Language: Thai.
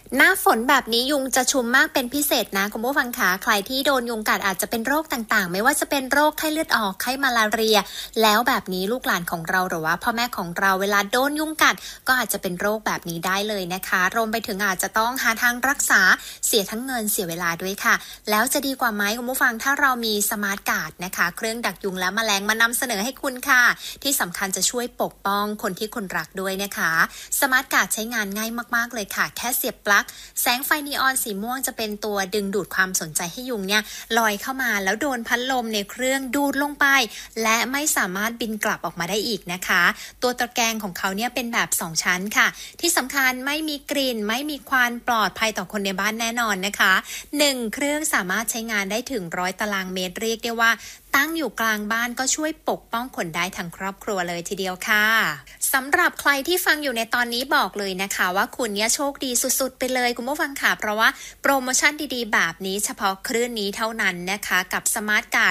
หน้าฝนแบบนี้ยุงจะชุมมากเป็นพิเศษนะคุณผู้ฟังคะใครที่โดนยุงกัดอาจจะเป็นโรคต่างๆไม่ว่าจะเป็นโรคไข้เลือดออกไข้มาลาเรียแล้วแบบนี้ลูกหลานของเราหรือว่าพ่อแม่ของเราเวลาโดนยุงกัดก็อาจจะเป็นโรคแบบนี้ได้เลยนะคะรวมไปถึงอาจจะต้องหาทางรักษาเสียทั้งเงินเสียเวลาด้วยค่ะแล้วจะดีกว่าไหมคุณผู้ฟังถ้าเรามีสมาร์ทการ์ดนะคะเครื่องดักยุงและแมลงมานำเสนอให้คุณค่ะที่สำคัญจะช่วยปกป้องคนที่คุณรักด้วยนะคะสมาร์ทการ์ดใช้งานง่ายมากๆเลยค่ะแค่เสียบปลั๊กแสงไฟนีออนสีม่วงจะเป็นตัวดึงดูดความสนใจให้ยุงเนี่ยลอยเข้ามาแล้วโดนพัดลมในเครื่องดูดลงไปและไม่สามารถบินกลับออกมาได้อีกนะคะตัวตะแกรงของเขาเนี่ยเป็นแบบ2ชั้นค่ะที่สำคัญไม่มีกลิ่นไม่มีควันปลอดภัยต่อคนในบ้านแน่นอนนะคะ1เครื่องสามารถใช้งานได้ถึง100ตารางเมตรเรียกได้ว่าตั้งอยู่กลางบ้านก็ช่วยปกป้องคนได้ทั้งครอบครัวเลยทีเดียวค่ะสำหรับใครที่ฟังอยู่ในตอนนี้บอกเลยนะคะว่าคุณเนี่ยโชคดีสุดๆไปเลยคุณผู้ฟังค่ะเพราะว่าโปรโมชั่นดีๆแบบนี้เฉพาะคลื่นนี้เท่านั้นนะคะกับสมาร์ทการ์ด